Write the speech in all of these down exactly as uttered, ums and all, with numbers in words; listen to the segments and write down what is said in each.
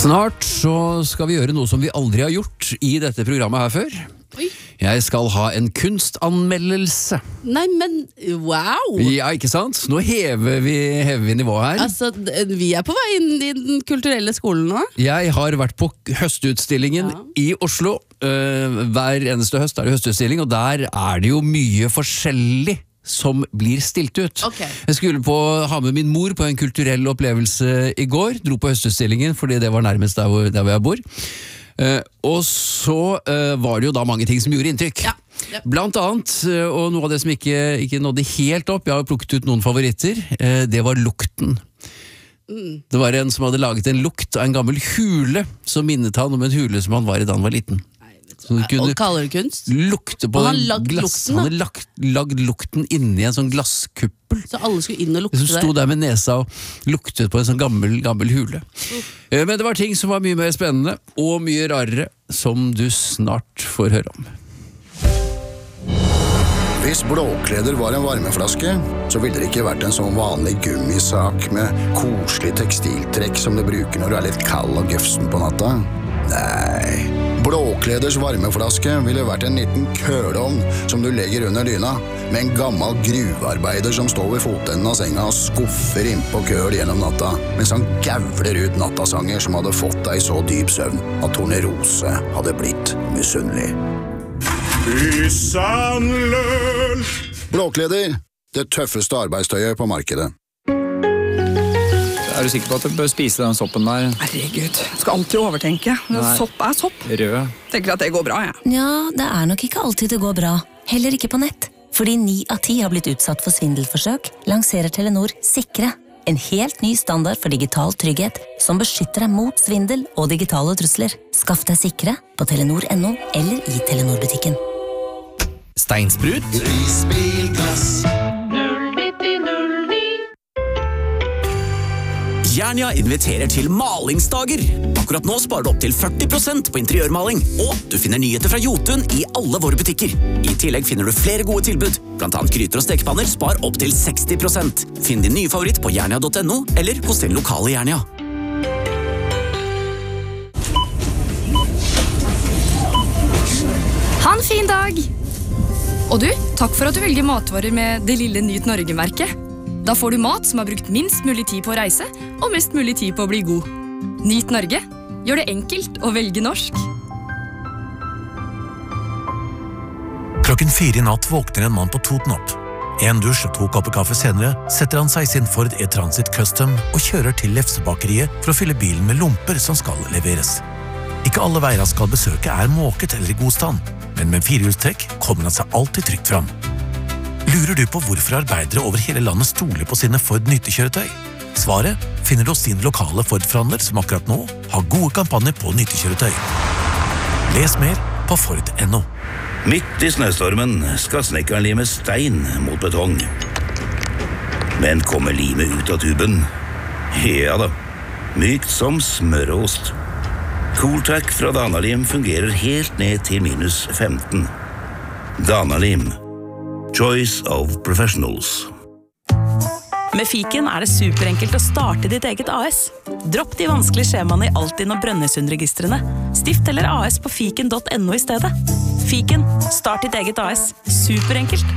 Snart så skal vi gjøre noe som vi aldri har gjort i dette programmet her før. Oi. Jeg skal ha en kunstanmeldelse. Nei, men wow! Ja, ikke sant? Nå hever vi, hever vi nivået her. Altså, vi er på vei inn i den kulturelle skolen nå. Jeg har vært på høstutstillingen ja. i Oslo. Uh, hver eneste høst er det høstutstilling, og der er det jo mye forskjellig som blir stilt ut. Okay. Jeg skulle på, ha med min mor på en kulturell opplevelse i går, dro på høstutstillingen fordi det var nærmest der hvor, der hvor jeg bor. Uh, og så uh, var det jo da mange ting som gjorde inntrykk. Ja. Ja. Blant annet, uh, og noe av det som ikke, ikke nådde helt opp, jeg har plukket ut noen favoritter, uh, det var lukten. Mm. Det var en som hadde laget en lukt av en gammel hule som minnet han om en hule som han var i da han var liten. Og kaller det kunst? Lukte på og han lagd glass, lukten, han hadde lagt, lagd lukten inni en sånn glasskuppel. Så alle skulle inn og lukte der? Så sto der med nesa og luktet på en sånn gammel, gammel hule. Uh. Men det var ting som var mye mer spennende og mye rarere, som du snart får høre om. Hvis blåkleder var en varmeflaske, så ville det ikke vært en sånn vanlig gummisak med koselig tekstiltrekk som du bruker når du er litt kald og gøfsen på natta. Nei, blåkleders varmeflaske ville vært en liten kølovn som du legger under dyna, med en gammel gruvearbeider som står ved fotenden av senga og skuffer innpå køl gjennom natta, mens han gavler ut nattasanger som hadde fått deg i så dyp søvn at Tornerose hadde blitt misunnelig. Bysanløl! Blåkleder, det tøffeste arbeidstøyet på markedet. Er du sikker på at du bør spise den soppen der? Herregud, jeg skal alltid overtenke. Sopp er sopp. Rød. Tenker at det går bra, jeg. Ja, det er nok ikke alltid det går bra. Heller ikke på nett. Fordi ni av ti har blitt utsatt for svindelforsøk, lanserer Telenor Sikre. En helt ny standard for digital trygghet som beskytter deg mot svindel og digitale trusler. Skaff deg Sikre på telenor punktum no eller i Telenor-butikken. Steinsprut. Risbilglass. Jernia inviterer til malingsdager. Akkurat nå sparer du opp til førti prosent på interiørmaling, og du finner nyheter fra Jotun i alle våre butikker. I tillegg finner du flere gode tilbud, blant annet gryter og stekepanner spar opp til seksti prosent. Finn din nye favoritt på jernia punktum no eller hos din lokale Jernia. Ha en fin dag! Og du, takk for at du velger matvarer med det lille Nyt Norge-merket. Da får du mat som har brukt minst mulig tid på å reise, og mest mulig tid på å bli god. Nyt Norge. Gjør det enkelt å velge norsk. Klokken fire i natt våkner en mann på Toten opp. En dusj og to kopper kaffe senere setter han seg i sin Ford E-Transit Custom og kjører til Lefsebakeriet for å fylle bilen med lomper som skal leveres. Ikke alle veier han skal besøke er måket eller i god stand, men med firehjulstrekk kommer han seg alltid trygt fram. Lurer du på hvorfor arbeidere over hele landet stoler på sine Ford nyttekjøretøy? Svaret finner du hos din lokale Ford-forhandler som akkurat nå har gode kampanjer på nyttekjøretøy. Les mer på Ford punktum no. Midt i snøstormen skal snekkeren lime stein mot betong. Men kommer limet ut av tuben? Ja da, mykt som smørost. Cooltack fra Danalim fungerer helt ned til minus femten. Danalim. Choice of professionals. Med Fiken er det superenkelt å starte ditt eget A S. Dropp de vanskelige skjemaene i Altinn og Brønnøysundregistrene. Stift eller A S på fiken punktum no i stedet. Fiken, start ditt eget A S. Superenkelt.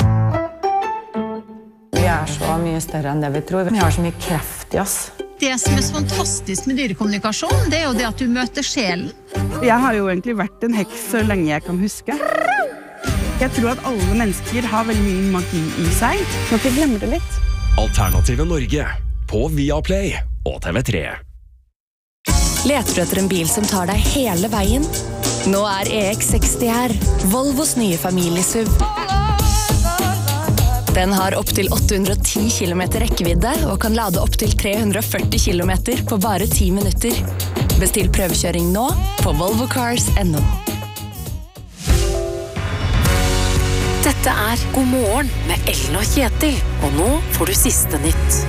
Vi er så mye større enn det vi tror. Vi har så mye kreft i oss. Det som er så fantastisk med dyrekommunikasjon, det er jo det at du møter sjelen. Jeg har jo egentlig vært en heks så lenge jeg kan huske. Jeg tror at alle mennesker har veldig mye magi i seg. Nå kan vi glemme det litt. Alternative Norge på Viaplay og T V tre. Leter du etter en bil som tar deg hele veien? Nå er E X seksti her, Volvos nye familiesuv. Den har opp til åtte hundre og ti kilometer rekkevidde og kan lade opp til tre hundre og førti kilometer på bare ti minutter. Bestill prøvekjøring nå på volvo cars punktum no. Dette er God morgen med Ellen og Kjetil, og nå får du siste nytt.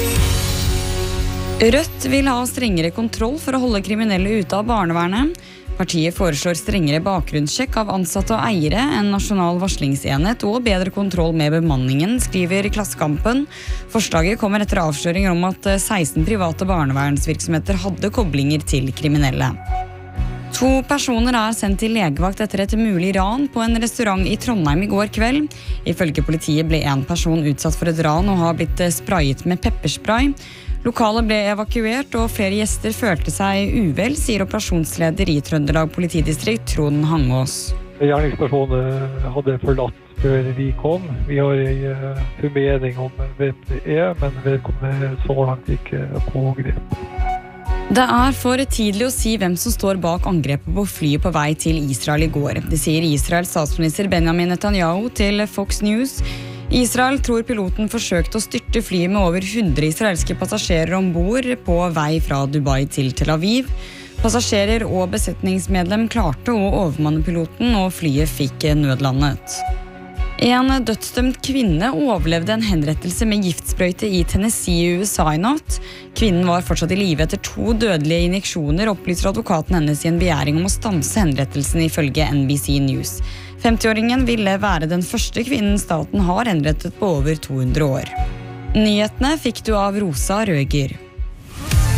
Rødt vil ha strengere kontroll for å holde kriminelle ute av barnevernet. Partiet foreslår strengere bakgrunnssjekk av ansatte og eiere, en nasjonal varslingsenhet og bedre kontroll med bemanningen, skriver Klassekampen. Forslaget kommer etter avsløringer om at seksten private barnevernsvirksomheter hadde koblinger til kriminelle. To personer er sendt til legevakt etter et mulig ran på en restaurant i Trondheim i går kveld. Ifølge politiet ble en person utsatt for et ran og har blitt sprayet med pepperspray. Lokalet ble evakuert, og flere gjester følte seg uvel, sier operasjonsleder i Trøndelag politidistrikt, Trond Hangås. Gjerningspersonen hadde forlatt før vi kom. Vi har en formening om hvem det er, men vedkommende så langt ikke pågrep. Det er for tidlig å si hvem som står bak angrepet på flyet på vei til Israel i går. Det sier Israels statsminister Benjamin Netanyahu til Fox News. Israel tror piloten forsøkte å styrte flyet med over hundre israelske passasjerer ombord på vei fra Dubai til Tel Aviv. Passasjerer og besetningsmedlem klarte å overmanne piloten, og flyet fikk nødlandet. En dødsdømt kvinne overlevde en henrettelse med giftsprøyte i Tennessee i U S A i natt. Kvinnen var fortsatt i live etter to dødelige injeksjoner, opplyser advokaten hennes i en begjæring om å stanse henrettelsen ifølge N B C News. femtiåringen ville være den første kvinnen staten har henrettet på over to hundre år. Nyhetene fikk du av Rosa Røger.